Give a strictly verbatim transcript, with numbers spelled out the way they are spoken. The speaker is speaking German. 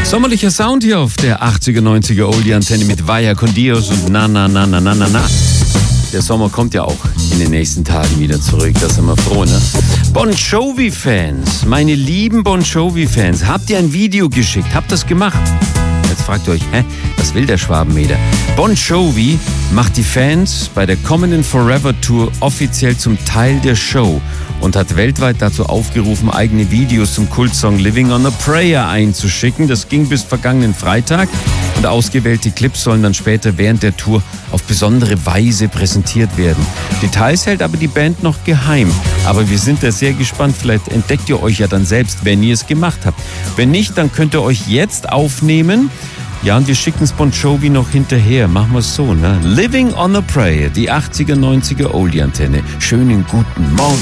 Sommerlicher Sound hier auf der achtziger, neunziger Oldie-Antenne mit Vaya con Dios und na, na, na, na, na, na, na. Der Sommer kommt ja auch in den nächsten Tagen wieder zurück, da sind wir froh, ne? Bon Jovi-Fans, meine lieben Bon Jovi-Fans, habt ihr ein Video geschickt? Habt das gemacht? Jetzt fragt ihr euch, hä, was will der Schwabenmeter? Bon Jovi macht die Fans bei der kommenden Forever Tour offiziell zum Teil der Show und hat weltweit dazu aufgerufen, eigene Videos zum Kultsong Living on a Prayer einzuschicken. Das ging bis vergangenen Freitag und ausgewählte Clips sollen dann später während der Tour auf besondere Weise präsentiert werden. Details hält aber die Band noch geheim. Aber wir sind da sehr gespannt. Vielleicht entdeckt ihr euch ja dann selbst, wenn ihr es gemacht habt. Wenn nicht, dann könnt ihr euch jetzt aufnehmen. Ja, und wir schicken es Bon Jovi noch hinterher. Machen wir es so, ne? Living on a Prayer, die achtziger, neunziger Oldie-Antenne. Schönen guten Morgen.